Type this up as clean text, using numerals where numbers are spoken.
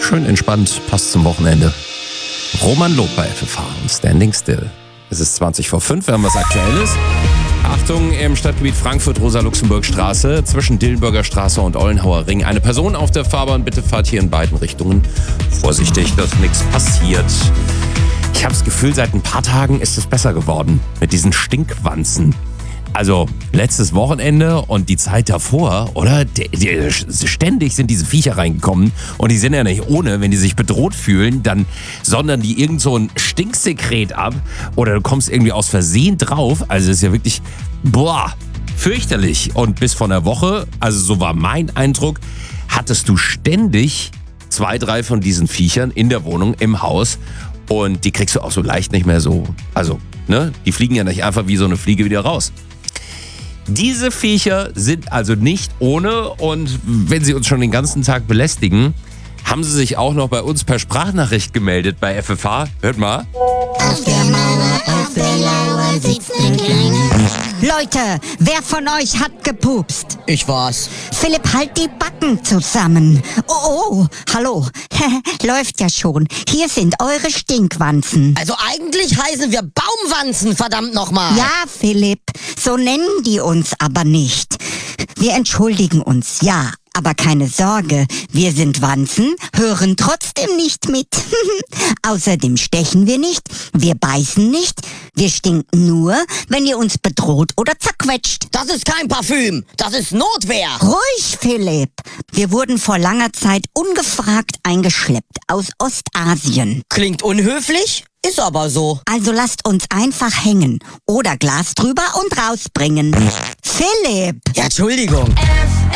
Schön entspannt, passt zum Wochenende. Roman Lob bei FFH und Standing Still. Es ist 20 vor 5, wir haben was Aktuelles. Achtung, im Stadtgebiet Frankfurt-Rosa-Luxemburg-Straße zwischen Dillenburger Straße und Ollenhauer Ring. Eine Person auf der Fahrbahn, bitte fahrt hier in beiden Richtungen vorsichtig, dass nichts passiert. Ich habe das Gefühl, seit ein paar Tagen ist es besser geworden mit diesen Stinkwanzen. Also letztes Wochenende und die Zeit davor, oder? Ständig sind diese Viecher reingekommen und die sind ja nicht ohne, wenn die sich bedroht fühlen, dann sondern die irgend so ein Stinksekret ab oder du kommst irgendwie aus Versehen drauf. Also es ist ja wirklich, fürchterlich. Und bis vor einer Woche, also so war mein Eindruck, hattest du ständig 2, 3 von diesen Viechern in der Wohnung, im Haus und die kriegst du auch so leicht nicht mehr so, also, ne? Die fliegen ja nicht einfach wie so eine Fliege wieder raus. Diese Viecher sind also nicht ohne und wenn sie uns schon den ganzen Tag belästigen, haben sie sich auch noch bei uns per Sprachnachricht gemeldet bei FFH. Hört mal. Auf der Mauer, auf der Lauer sitzt ein kleiner. Leute, wer von euch hat gepupst? Ich war's. Philipp, halt die Backen zusammen. Oh, hallo. Läuft ja schon. Hier sind eure Stinkwanzen. Also eigentlich heißen wir Baumwanzen, verdammt nochmal. Ja, Philipp, so nennen die uns aber nicht. Wir entschuldigen uns, ja. Aber keine Sorge, wir sind Wanzen, hören trotzdem nicht mit. Außerdem stechen wir nicht, wir beißen nicht, wir stinken nur, wenn ihr uns bedroht oder zerquetscht. Das ist kein Parfüm, das ist Notwehr. Ruhig, Philipp. Wir wurden vor langer Zeit ungefragt eingeschleppt aus Ostasien. Klingt unhöflich, ist aber so. Also lasst uns einfach hängen oder Glas drüber und rausbringen. Philipp! Ja, Entschuldigung.